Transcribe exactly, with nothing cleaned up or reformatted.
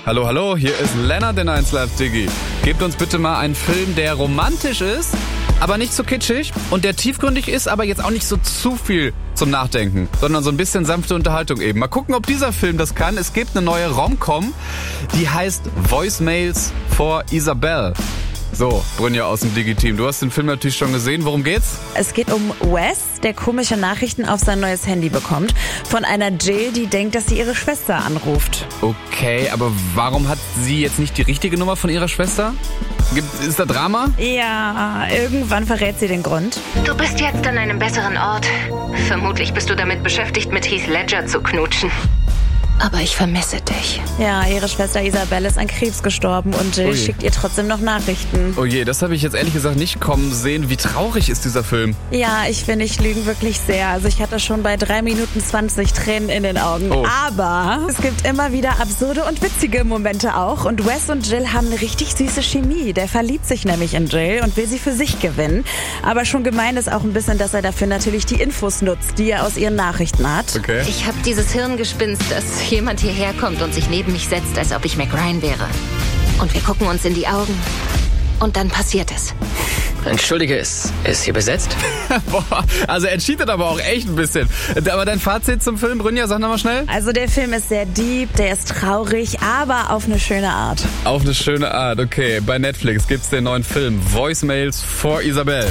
Hallo, hallo, hier ist Lennart in eins Live Diggi. Gebt uns bitte mal einen Film, der romantisch ist, aber nicht so kitschig und der tiefgründig ist, aber jetzt auch nicht so zu viel zum Nachdenken, sondern so ein bisschen sanfte Unterhaltung eben. Mal gucken, ob dieser Film das kann. Es gibt eine neue Rom-Com, die heißt Voicemails for Isabel. So, Brynja aus dem Digi-Team, du hast den Film natürlich schon gesehen. Worum geht's? Es geht um Wes, der komische Nachrichten auf sein neues Handy bekommt. Von einer Jill, die denkt, dass sie ihre Schwester anruft. Okay, aber warum hat sie jetzt nicht die richtige Nummer von ihrer Schwester? Gibt, ist da Drama? Ja, irgendwann verrät sie den Grund. Du bist jetzt an einem besseren Ort. Vermutlich bist du damit beschäftigt, mit Heath Ledger zu knutschen. Aber ich vermisse dich. Ja, ihre Schwester Isabel ist an Krebs gestorben und Jill Ui. schickt ihr trotzdem noch Nachrichten. Oh je, das habe ich jetzt ehrlich gesagt nicht kommen sehen. Wie traurig ist dieser Film? Ja, ich finde, ich lüge wirklich sehr. Also ich hatte schon bei drei Minuten zwanzig Tränen in den Augen. Oh. Aber es gibt immer wieder absurde und witzige Momente auch. Und Wes und Jill haben eine richtig süße Chemie. Der verliebt sich nämlich in Jill und will sie für sich gewinnen. Aber schon gemein ist auch ein bisschen, dass er dafür natürlich die Infos nutzt, die er aus ihren Nachrichten hat. Okay. Ich habe dieses Hirngespinst, dass jemand hierher kommt und sich neben mich setzt, als ob ich Mac Ryan wäre. Und wir gucken uns in die Augen. Und dann passiert es. Entschuldige, ist, ist hier besetzt? Boah, also er cheatet aber auch echt ein bisschen. Aber dein Fazit zum Film, Brynja, sag nochmal schnell. Also der Film ist sehr deep, der ist traurig, aber auf eine schöne Art. Auf eine schöne Art, okay. Bei Netflix gibt's den neuen Film Voicemails for Isabel.